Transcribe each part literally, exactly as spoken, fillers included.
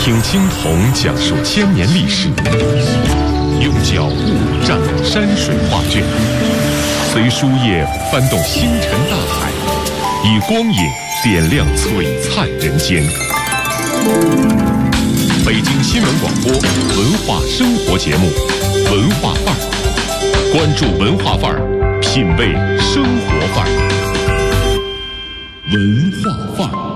听青铜讲述千年历史，用脚步蘸染山水画卷，随书页翻动星辰大海，以光影点亮璀璨人间。北京新闻广播文化生活节目《文化范儿》，关注文化范儿，品味生活范儿。文化范儿。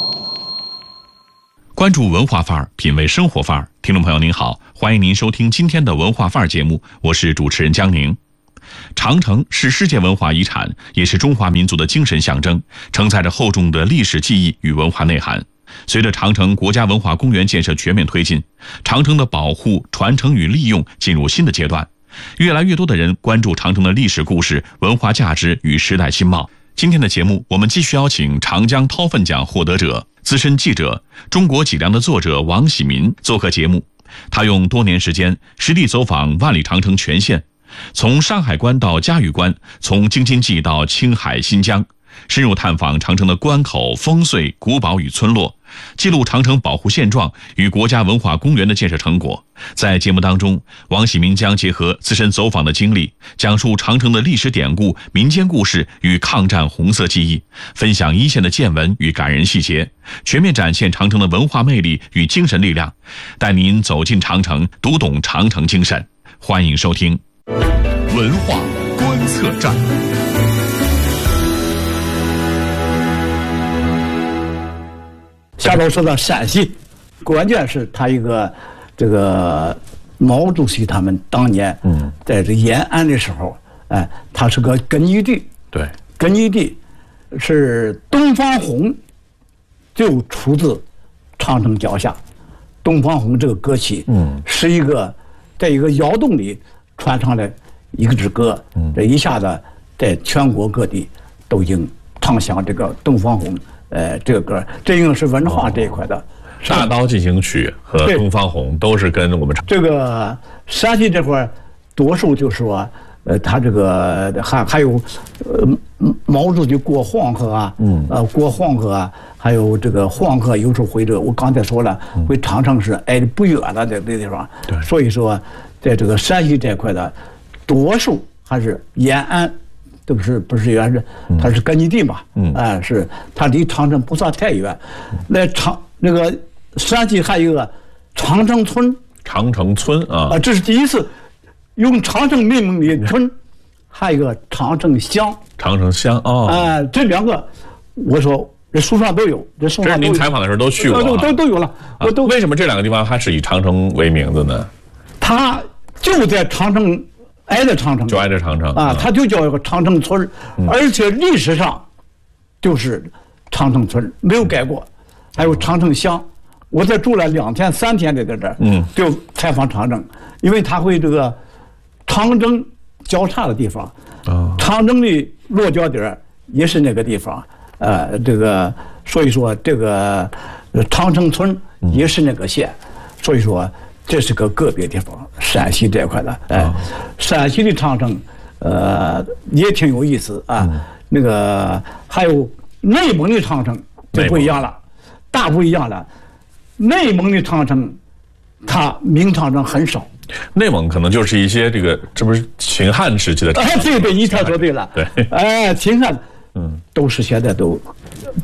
关注文化范儿，品味生活范儿。听众朋友您好，欢迎您收听今天的文化范儿节目，我是主持人江宁。长城是世界文化遗产，也是中华民族的精神象征，承载着厚重的历史记忆与文化内涵。随着长城国家文化公园建设全面推进，长城的保护、传承与利用进入新的阶段，越来越多的人关注长城的历史故事、文化价值与时代新貌。今天的节目，我们继续邀请长江韬奋奖获得者、资深记者、中国脊梁的作者王喜民做客节目。他用多年时间实地走访万里长城全线，从山海关到嘉峪关，从京津冀到青海、新疆，深入探访长城的关口、烽燧、古堡与村落，记录长城保护现状与国家文化公园的建设成果。在节目当中，王喜民将结合自身走访的经历，讲述长城的历史典故、民间故事与抗战红色记忆，分享一线的见闻与感人细节，全面展现长城的文化魅力与精神力量，带您走进长城，读懂长城精神。欢迎收听文化观测站。 下边说到陕西，关键是他一个这个毛主席他们当年嗯在这延安的时候，哎，他是个根据地， 对， 根据地是东方红，就出自长城脚下。东方红这个歌曲，嗯，是一个在一个窑洞里传唱的一个支歌，嗯，这一下子在全国各地都已经唱响这个东方红。呃，这个歌，这应该是文化这一块的。哦、 大刀进行曲和东方红都是跟我们这个山西这块，多数就说，呃，他这个还还有，呃，毛主席过黄河啊，嗯，呃，过黄河啊，还有这个黄河有时候会这个，我刚才说了，会长城是挨得不远的这这地方，对，所以说，在这个山西这块的，多数还是延安。都是不是原是，它是根据地嘛，嗯，哎、呃，是它离长城不算太远。那长那个山西还有一个长城村， 长城村啊， 啊，这是第一次用长城命名的村，还有一个长城乡， 长城乡哦， 哎、呃，这两个，我说这书上都有，这书上都有。这是您采访的时候都去过、啊， 都都都有了。我都、 啊、为什么这两个地方还是以长城为名字呢？ 它就在长城。挨着长城， 就挨着长城啊，它就叫一个长城村，嗯、而且历史上就是长城村，没有改过。还有长城乡，我在住了两天三天的在这儿，嗯，就采访长城，因为它会这个长征交叉的地方，哦、长征的落脚点也是那个地方，呃，这个所以说这个长城村也是那个县，嗯、所以说。这是个个别地方，陕西这块的，哎，哦、陕西的长城，呃，也挺有意思啊。嗯、那个还有内蒙的长城就不一样了，大不一样了。内蒙的长城，它明长城很少。 内蒙可能就是一些这个，这不是秦汉时期的？ 哎，对对，你猜说对了。 对， 哎，秦汉，嗯，都是现在都。